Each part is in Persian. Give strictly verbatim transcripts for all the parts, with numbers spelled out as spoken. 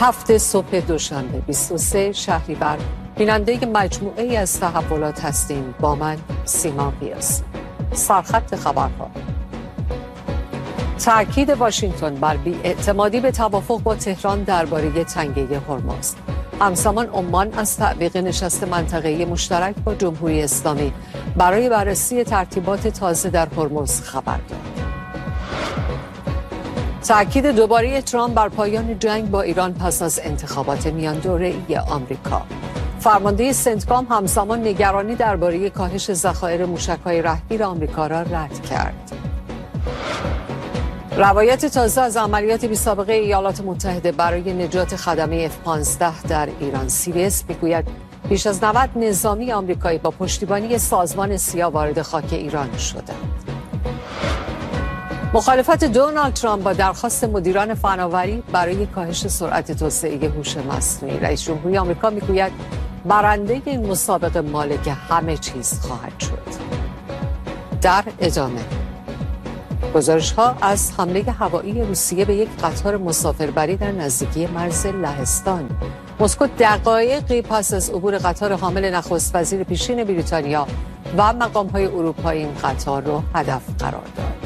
هفت صبح دوشنبه بیست و سه شهریور بیننده مجموعه ای از تحولات هستیم. با من سیما قیاسی. سرخط خبرها: تأکید واشنگتن بر بی‌اعتمادی به توافق با تهران درباره تنگه هرمز. همزمان عمان از تعویق نشست منطقه‌ای مشترک با جمهوری اسلامی برای بررسی ترتیبات تازه در هرمز خبر داد. تأکید دوباره ترامپ بر پایان جنگ با ایران پس از انتخابات میان دوره‌ای آمریکا. فرمانده سنتکام همزمان نگرانی درباره کاهش ذخایر موشک‌های رهگیر آمریکا را رد کرد. روایت تازه از عملیات بی‌سابقه ایالات متحده برای نجات خدمه اف پانزده در ایران. سی بی اس میگوید بیش از نود نظامی آمریکایی با پشتیبانی سازمان سیا وارد خاک ایران شدند. مخالفت دونالد ترامپ با درخواست مدیران فناوری برای کاهش سرعت توسعه هوش مصنوعی. رئیس جمهوری آمریکا میگوید برنده این مسابقه مالک همه چیز خواهد شد. در ادامه گزارش‌ها از حمله هوایی روسیه به یک قطار مسافربری در نزدیکی مرز لهستان. مسکو دقایقی پس از عبور قطار حامل نخست وزیر پیشین بریتانیا و مقام‌های اروپایی این قطار را هدف قرار داد.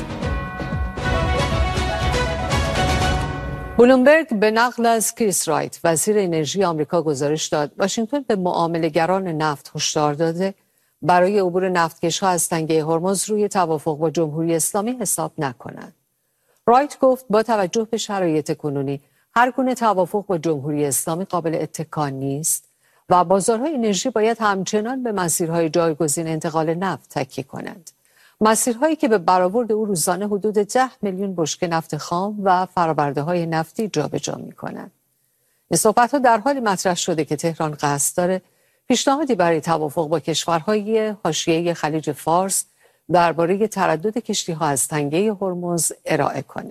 بلومبرگ به نقل از کریس رایت وزیر انرژی آمریکا گزارش داد واشنگتن به معامله‌گران نفت هشدار داده برای عبور نفتکش‌ها از تنگه هرمز روی توافق با جمهوری اسلامی حساب نکنند. رایت گفت با توجه به شرایط کنونی هر گونه توافق با جمهوری اسلامی قابل اتکا نیست و بازارهای انرژی باید همچنان به مسیرهای جایگزین انتقال نفت تکیه کنند. مسیرهایی که به برآورد او روزانه حدود ده میلیون بشکه نفت خام و فرآورده‌های نفتی جابجا می‌کنند. این صحبت‌ها در حالی مطرح شده که تهران قصد داره پیشنهادی برای توافق با کشورهای حاشیه خلیج فارس درباره تردد کشتی‌ها از تنگه هرمز ارائه کنه.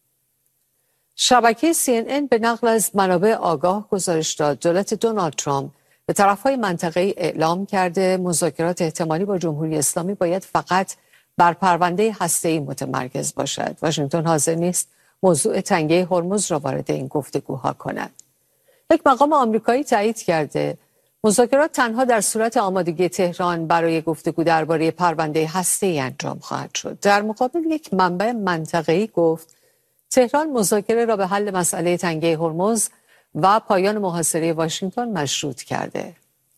شبکه سی ان ان به نقل از منابع آگاه گزارش داد دولت دونالد ترامپ به طرف‌های منطقه‌ای اعلام کرده مذاکرات احتمالی با جمهوری اسلامی باید فقط بر پرونده هسته‌ای متمرکز باشد. واشنگتن حاضر نیست موضوع تنگه هرمز را وارد این گفتگوها کند. یک مقام آمریکایی تایید کرده مذاکرات تنها در صورت آمادگی تهران برای گفتگو درباره پرونده هسته‌ای انجام خواهد شد. در مقابل یک منبع منطقه‌ای گفت تهران مذاکره را به حل مسئله تنگه هرمز و پایان محاصره واشنگتن مشروط کرده.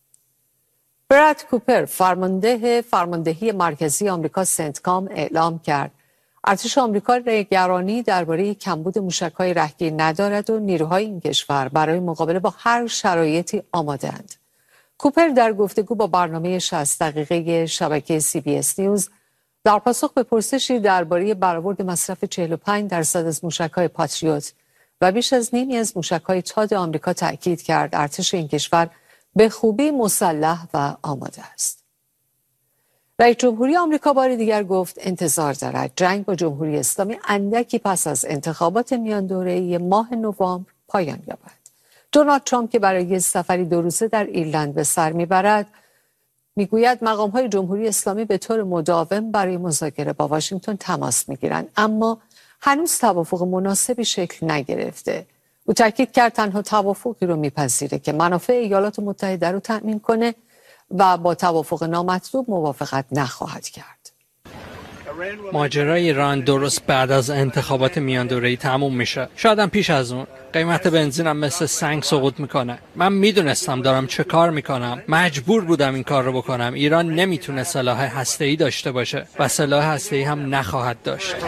براد کوپر فرمانده فرماندهی مرکزی آمریکا سنتکام اعلام کرد ارتش آمریکا نگرانی درباره کمبود موشک‌های رهگیر ندارد و نیروهای این کشور برای مقابله با هر شرایطی آماده‌اند. کوپر در گفتگو با برنامه شصت دقیقه شبکه سی بی اس نیوز در پاسخ به پرسشی درباره برآورد مصرف چهل و پنج درصد از موشک‌های پاتریوت و بیش از نیمی از موشک‌های تاد آمریکا تأکید کرد ارتش این کشور به خوبی مسلح و آماده است. رئیس جمهوری آمریکا بار دیگر گفت انتظار دارد جنگ با جمهوری اسلامی اندکی پس از انتخابات میان دوره‌ای ماه نوامبر پایان یابد. دونالد ترامپ که برای سفری دو روزه در ایرلند به سر میبرد میگوید مقام‌های جمهوری اسلامی به طور مداوم برای مذاکره با واشنگتن تماس میگیرند اما هنوز توافق مناسبی شکل نگرفته. او تاکید کرد تنها توافقی رو میپذیره که منافع ایالات متحده رو تأمین کنه و با توافق نامطلوب موافقت نخواهد کرد. ماجرای ایران درست بعد از انتخابات میان دوره‌ای تموم میشه. شاید هم پیش از اون. قیمت بنزینم مثل سنگ سقوط میکنه. من میدونستم دارم چه کار میکنم. مجبور بودم این کار رو بکنم. ایران نمیتونه سلاح هسته‌ای داشته باشه و سلاح هسته‌ای هم نخواهد داشت.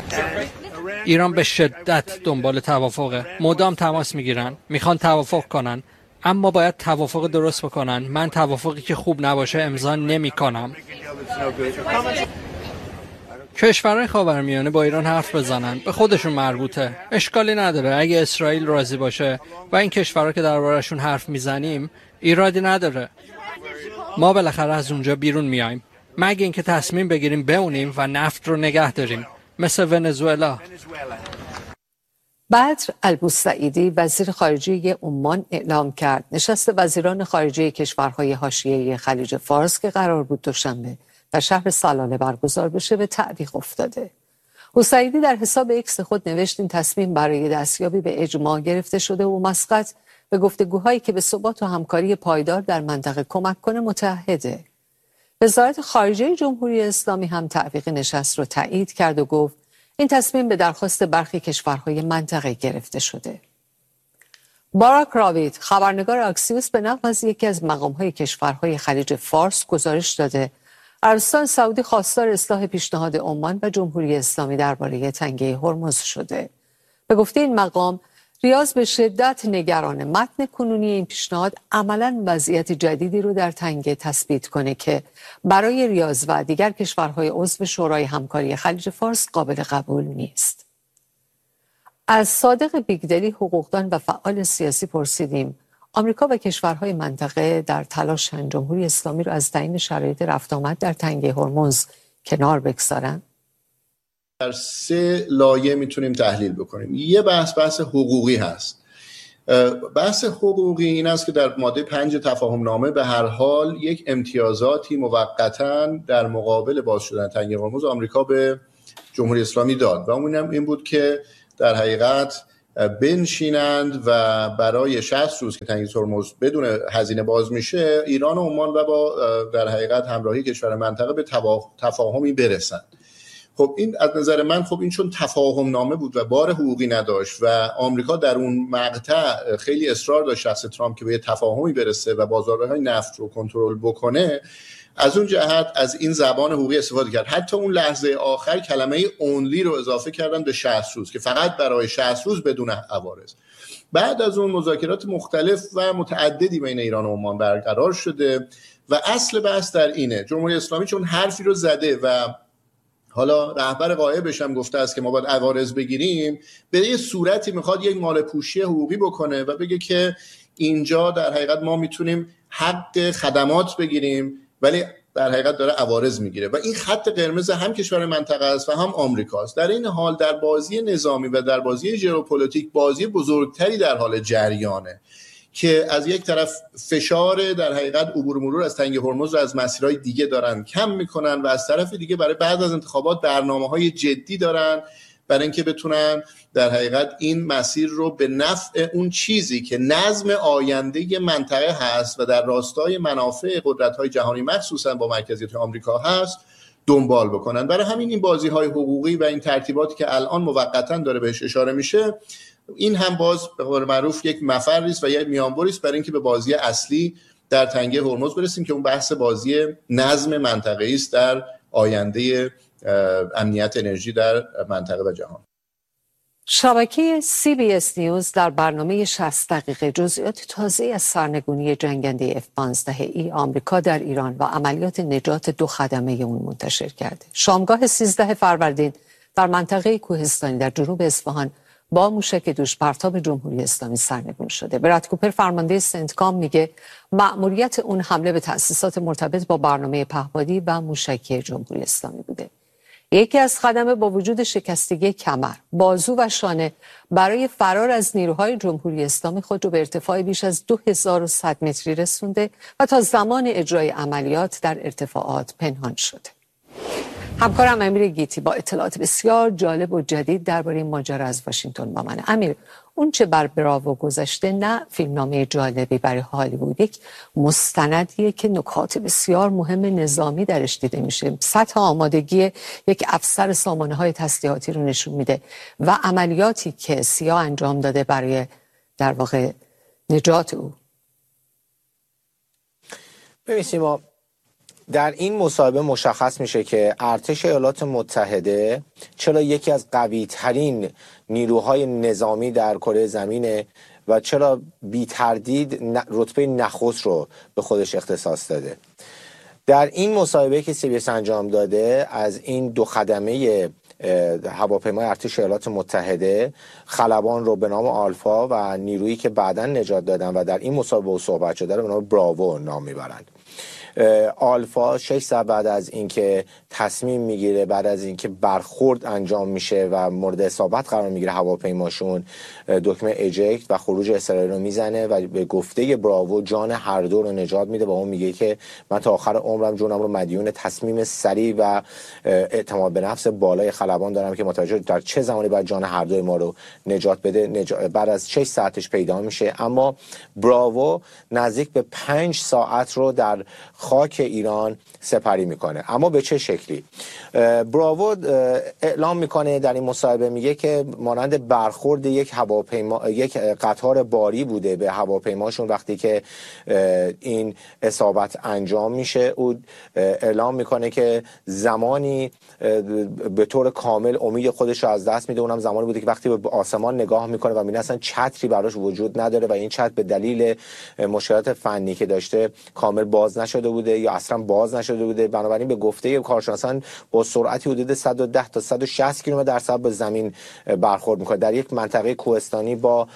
ایران به شدت دنبال توافقه. مدام تماس میگیرن. میخوان توافق کنن. اما باید توافق درست بکنن. من توافقی که خوب نباشه امضا نمیکنم. کشورهای خاورمیانه با ایران حرف بزنن، به خودشون مربوطه. اشکالی نداره اگه اسرائیل راضی باشه و این کشورها که دربارشون حرف میزنیم ایرادی نداره. ما بالاخره از اونجا بیرون میایم مگه اینکه تصمیم بگیریم بمونیم و نفت رو نگه داریم مثل ونزوئلا. بدر البوسعیدی وزیر خارجه عمان اعلام کرد نشست وزیران خارجه کشورهای حاشیه خلیج فارس که قرار بود دوشنبه در شهر سلانه برگزار بشه به تعویق افتاده. حسینی در حساب ایکس خود نوشت این تصمیم برای دستیابی به اجماع گرفته شده و مسقط به گفتگوهایی که به ثبات و همکاری پایدار در منطقه کمک کنه متعهده. وزارت خارجه جمهوری اسلامی هم تعویق نشست رو تایید کرد و گفت این تصمیم به درخواست برخی کشورهای منطقه گرفته شده. باراک راوید، خبرنگار اکسیوس، به نقل از یکی از مقامهای کشورهای خلیج فارس گزارش داده عربستان سعودی خواستار اصلاح پیشنهاد عمان و جمهوری اسلامی درباره تنگه هرمز شده. به گفته این مقام، ریاض به شدت نگران متن کنونی این پیشنهاد عملاً وضعیت جدیدی رو در تنگه تثبیت کنه که برای ریاض و دیگر کشورهای عضو شورای همکاری خلیج فارس قابل قبول نیست. از صادق بیگدلی، حقوقدان و فعال سیاسی، پرسیدیم آمریکا و کشورهای منطقه در تلاشن جمهوری اسلامی رو از تعیین شرایط رفت آمد در تنگه هرمز کنار بگذارن؟ در سه لایه میتونیم تحلیل بکنیم. یه بحث بحث حقوقی هست. بحث حقوقی این است که در ماده پنج تفاهم نامه به هر حال یک امتیازاتی موقتاً در مقابل باز شدن تنگه هرمز آمریکا به جمهوری اسلامی داد و اونم این بود که در حقیقت بنشینند و برای شصت روز که تنگه هرمز بدون هزینه باز میشه، ایران و عمان و با در حقیقت همراهی کشور منطقه به تفاهمی برسند. خب این از نظر من خب این چون تفاهم نامه بود و بار حقوقی نداشت و آمریکا در اون مقطع خیلی اصرار داشت شخص ترامپ که به تفاهمی برسه و بازارهای نفت رو کنترل بکنه، از اون جهت از این زبان حقوقی استفاده کرد. حتی اون لحظه آخر کلمه اونلی رو اضافه کردن به شصت روز که فقط برای شصت روز بدون عوارض. بعد از اون مذاکرات مختلف و متعددی بین ایران و عمان برقرار شده و اصل بحث در اینه جمهوری اسلامی چون حرفی رو زده و حالا رهبر غایبش هم گفته است که ما باید عوارض بگیریم، به یه صورتی میخواد یک مال پوشی حقوقی بکنه و بگه که اینجا در حقیقت ما میتونیم حق خدمات بگیریم ولی در حقیقت داره عوارض میگیره و این خط قرمز هم کشور منطقه است و هم آمریکاست. در این حال در بازی نظامی و در بازی ژئوپلیتیک بازی بزرگتری در حال جریانه که از یک طرف فشار در حقیقت عبور مرور از تنگه هرمز رو از مسیرهای دیگه دارن کم میکنن و از طرف دیگه برای بعد از انتخابات برنامه‌های جدی دارن برای اینکه بتونن در حقیقت این مسیر رو به نفع اون چیزی که نظم آینده منطقه هست و در راستای منافع قدرت‌های جهانی مخصوصا با مرکزیت آمریکا هست دنبال بکنن. برای همین این بازی‌های حقوقی و این ترتیباتی که الان موقتاً داره بهش اشاره میشه، این هم باز به قول معروف یک مفری است و یک میانبری است برای اینکه به بازی اصلی در تنگه هرمز برسیم که اون بحث بازی نظم منطقه‌ای است در آینده امنیت انرژی در منطقه و جهان. شبکه سی بی اس نیوز در برنامه شصت دقیقه جزئیات تازه از سرنگونی جنگنده اف پانزده ای آمریکا در ایران و عملیات نجات دو خدمه اون منتشر کرده. شامگاه سیزده فروردین در منطقه کوهستانی در جنوب اصفهان با موشک دوش پرتاب جمهوری اسلامی سرنگون شده. براد کوپر فرمانده سنتکام میگه مأموریت اون حمله به تأسیسات مرتبط با برنامه پهپادی و موشکی جمهوری اسلامی بوده. یکی از خدمه با وجود شکستگی کمر، بازو و شانه برای فرار از نیروهای جمهوری اسلامی خود رو به ارتفاع بیش از دو هزار و صد متری رسونده و تا زمان اجرای عملیات در ارتفاعات پنهان شده. همکارم امیر گیتی با اطلاعات بسیار جالب و جدید درباره این ماجرا از واشنگتن با منه. امیر، اون چه بر براوو گذشته نه فیلمنامه جالبی برای هالیوود، یک مستندیه که نکات بسیار مهم نظامی درش دیده میشه. سطح آمادگی یک افسر سامانه‌های تسلیحاتی رو نشون میده و عملیاتی که سیا انجام داده برای در واقع نجات او. ببینید ما در این مصاحبه مشخص میشه که ارتش ایالات متحده چرا یکی از قوی ترین نیروهای نظامی در کره زمینه و چرا بی تردید رتبه نخست رو به خودش اختصاص داده. در این مصاحبه که سی بی اس انجام داده از این دو خدمه هواپیمای ارتش ایالات متحده، خلبان رو به نام آلفا و نیرویی که بعداً نجات دادن و در این مصاحبه صحبت شده رو به نام براوو نام میبرند. آلفا شش ساعت بعد از اینکه تصمیم میگیره، بعد از اینکه برخورد انجام میشه و مورد اصابت قرار میگیره هواپیماشون، دکمه اجکت و خروج اسرائیل رو میزنه و به گفته براوو جان هر دو رو نجات میده و اون میگه که من تا آخر عمرم جونم رو مدیون تصمیم سریع و اعتماد به نفس بالای خلبان دارم که متوجه در چه زمانی باید جان هر دوی ما رو نجات بده. نجات بعد از شش ساعتش پیدا میشه، اما براوو نزدیک به پنج ساعت رو در خاک ایران سپری میکنه. اما به چه شکلی؟ براوو اعلام میکنه در این مصاحبه، میگه که مانند برخورد یک هواپیما، یک قطار باری بوده به هواپیماشون وقتی که این اصابت انجام میشه. او اعلام میکنه که زمانی به طور کامل امید خودش رو از دست میده، اونم زمانی بوده که وقتی به آسمان نگاه میکنه و میبینه اصلا چتری براش وجود نداره و این چتر به دلیل مشکلات فنی که داشته کامل باز نشده بوده یا اصلا باز نشده بوده. بنابراین به گفته کارشناسان با سرعتی حدود صد و ده تا صد و شصت کیلومتر در ساعت به زمین برخورد میکنه در یک منطقه کوهستانی با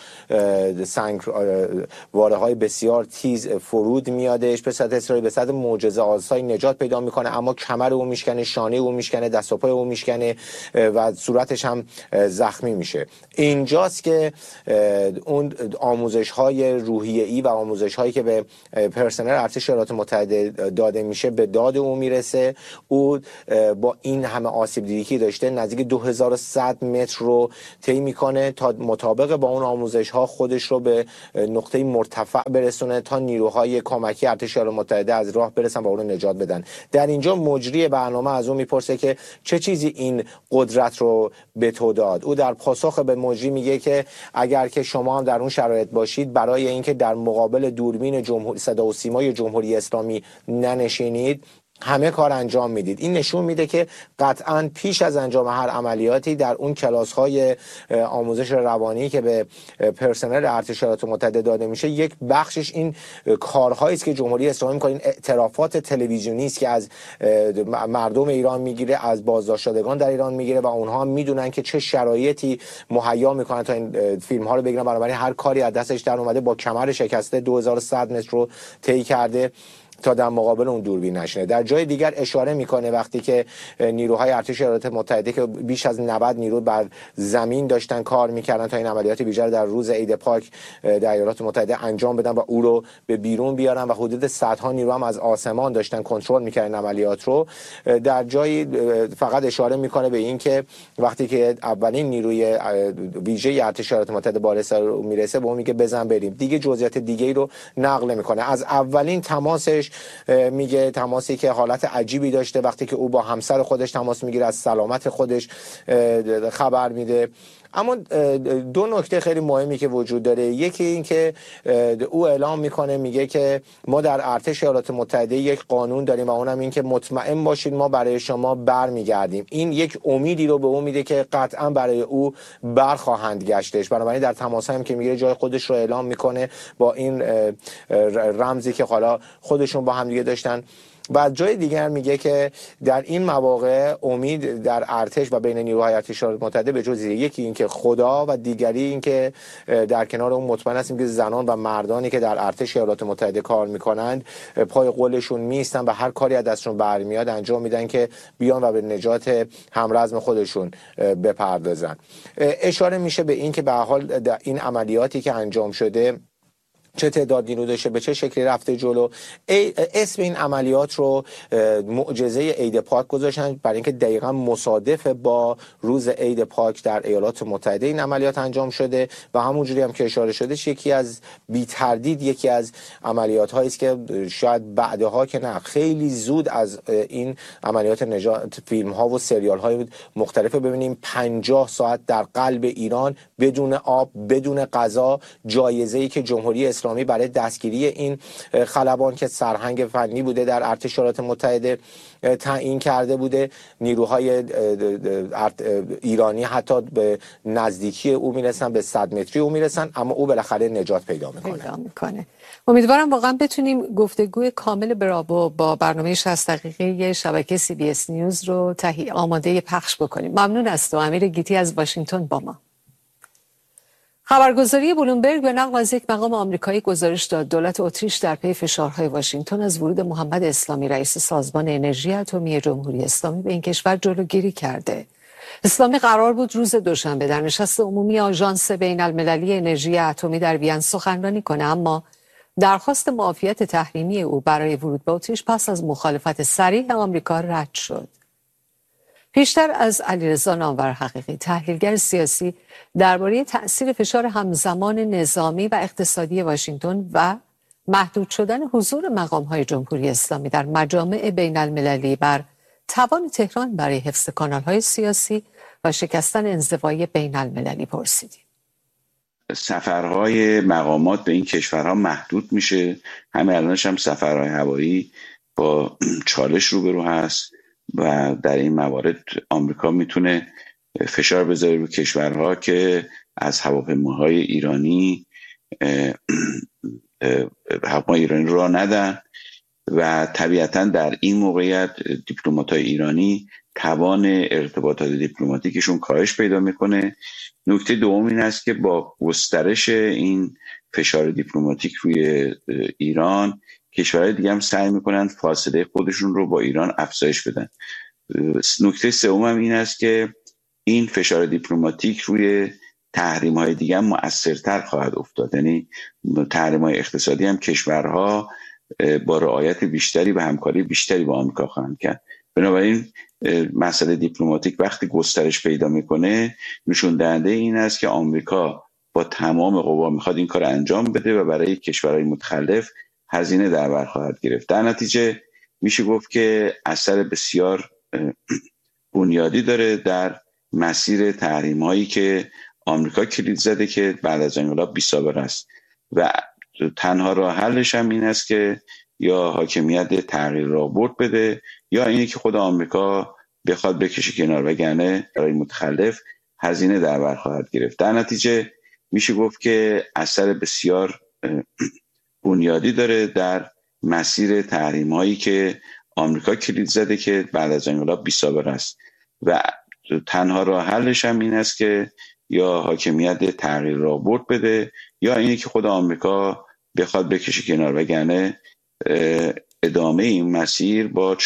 سنگ واره‌های بسیار تیز فرود میادش. به صورت اسرائیل به صورت معجزه آسای نجات پیدا میکنه، اما کمر او میشکنه، شانه او میشکنه، دست و پای او میشکنه و صورتش هم زخمی میشه. اینجاست که اون آموزش های روحیه‌ای و آموزش هایی که به پرسنل ارتش ایالات متحده داده میشه به داد او میرسه. او با این همه آسیب دیدگی که داشته نزدیک دو هزار و صد متر رو طی میکنه تا مطابق با اون آموزش ها خودش رو به نقطه مرتفع برسونه تا نیروهای کمکی ارتش ایالات متحده از راه برسن و اون رو نجات بدن. در اینجا مجری برنامه از اون میپرسه که چه چیزی این قدرت رو به تو داد. او در پاسخ به مجری میگه که اگر که شما هم در اون شرایط باشید، برای اینکه در مقابل دوربین جمهوری صدا و سیمای جمهوری اسلامی ننشینید، همه کار انجام میدید. این نشون میده که قطعاً پیش از انجام هر عملیاتی در اون کلاس های آموزش روانی که به پرسنل ارتش ایالات متحده داده میشه، یک بخشش این کارهایی است که جمهوری اسلامی میکنه، این اعترافات تلویزیونی است که از مردم ایران میگیره، از بازداشت شدگان در ایران میگیره و اونها میدونن که چه شرایطی مهیا میکنن تا این فیلم ها رو بگیرن. بنابراین هر کاری از دستش در اومده، با کمر شکسته دو هزار و صد متر رو طی کرده تا در مقابل اون دوربین نشینه. در جای دیگر اشاره میکنه وقتی که نیروهای ارتش ایالات متحده که بیش از نود نیرو بر زمین داشتن کار میکردن تا این عملیات ویژه در روز عید پاک در ایالات متحده انجام بدن و او رو به بیرون بیارن و حدود صدها نیرو هم از آسمان داشتن کنترل میکردن عملیات رو. در جایی فقط اشاره میکنه به این که وقتی که اولین نیروی ویژه ارتش ایالات متحده بالای میرسه، به اون میگه بزن بریم. دیگه جزئیات دیگه‌ای رو نقل میکنه. از اولین تماسش میگه تماسی که حالت عجیبی داشته، وقتی که او با همسر خودش تماس میگیره از سلامت خودش خبر میده. اما دو نکته خیلی مهمی که وجود داره، یکی این که او اعلام میکنه، میگه که ما در ارتش ایالات متحده یک قانون داریم و اونم این که مطمئن باشید ما برای شما برمیگردیم. این یک امیدی رو به او میده که قطعا برای او برخواهند گشتش. بنابراین در تماسایی هم که میگیره جای خودش رو اعلام میکنه با این رمزی که حالا خودشون با هم دیگه داشتن. بعد جای دیگر میگه که در این مواقع امید در ارتش و بین نیروهای ارتش ایالات متحده به جز یکی این که خدا و دیگری این که در کنار اون مطمئن هستیم که زنان و مردانی که در ارتش ایالات متحده کار میکنند پای قولشون میستن و هر کاری از دستشون برمیاد انجام میدن که بیان و به نجات همرزم خودشون بپردازن. اشاره میشه به این که به هر حال این عملیاتی که انجام شده چه تعداد نیرو داشته، به چه شکلی رفته جلو. اسم این عملیات رو معجزه عید پاک گذاشتن برای اینکه دقیقاً مصادف با روز عید پاک در ایالات متحده این عملیات انجام شده و همونجوری هم که اشاره شده یکی از بی تردید یکی از عملیات هایی است که شاید بعدها که نه خیلی زود از این عملیات نجات فیلم ها و سریال های مختلف ببینیم. پنجاه ساعت در قلب ایران بدون آب، بدون غذا، جایزه‌ای که جمهوری اسلامی برای دستگیری این خلبان که سرهنگ فنی بوده در ارتش ایالات متحده تعیین کرده بوده، نیروهای ایرانی حتی به نزدیکی او میرسن، به صد متری او میرسن، اما او بالاخره نجات پیدا میکنه. پیدا میکنه. امیدوارم واقعا بتونیم گفتگوی کامل براوو با برنامه شصت دقیقه شبکه سی بی اس نیوز رو تهیه آماده پخش بکنیم. ممنون از تو امیر گیتی از واشنگتن با ما. خبرگزاری بلومبرگ به نقل از یک مقام آمریکایی گزارش داد دولت اتریش در پی فشارهای واشنگتن از ورود محمد اسلامی رئیس سازمان انرژی اتمی جمهوری اسلامی به این کشور جلوگیری کرده. اسلامی قرار بود روز دوشنبه در نشست عمومی آژانس بین المللی انرژی اتمی در وین سخنرانی کنه، اما درخواست معافیت تحریمی او برای ورود به اتریش پس از مخالفت صریح آمریکا رد شد. پیشتر از علیرضا نامور حقیقی، تحلیلگر سیاسی، درباره تأثیر فشار همزمان نظامی و اقتصادی واشنگتن و محدود شدن حضور مقام‌های جمهوری اسلامی در مجامع بین المللی بر توان تهران برای حفظ کانال‌های سیاسی و شکستن انزوای بین المللی پرسیدیم. سفرهای مقامات به این کشورها محدود میشه. همه الانش هم سفرهای هوایی با چالش روبرو هست و در این موارد آمریکا میتونه فشار بذاره رو کشورها که از هواپیماهای ایرانی هواپیمای ایرانی راه ندن و طبیعتا در این موقعیت دیپلمات‌های ایرانی توان ارتباطات دیپلماتیکشون کاهش پیدا میکنه. نکته دوم این است که با گسترش این فشار دیپلماتیک روی ایران، کشورهای دیگه هم سعی میکنن فاصله خودشون رو با ایران افزایش بدن. نکته سوم هم این است که این فشار دیپلماتیک روی تحریم های دیگه هم مؤثرتر خواهد افتاد. یعنی تحریم های اقتصادی هم کشورها با رعایت بیشتری و همکاری بیشتری با آمریکا خواهند کرد. بنابراین مسئله دیپلماتیک وقتی گسترش پیدا میکنه نشون دهنده این است که آمریکا با تمام قوا میخواد این کار انجام بده و برای کشورهای متخلف هزینه در بر خواهد گرفت. در نتیجه میشه گفت که اثر بسیار بنیادی داره در مسیر تحریم هایی که آمریکا کلید زده که بعد از انقلاب بی سابقه است و تنها راه حلش هم این است که یا حاکمیت تغییر رابط بده یا اینه که خود آمریکا بخواد بکشه کنار، وگرنه برای متخلف هزینه در بر خواهد گرفت. در نتیجه میشه گفت که اثر بسیار بنیادی داره در مسیر تحریم هایی که آمریکا کلید زده که بعد از انقلاب بی سابقه است و تنها راه حلش هم این است که یا حاکمیت تغییر رابط بده یا اینه که خود آمریکا بخواد بکشه کنار، وگرنه ادامه این مسیر با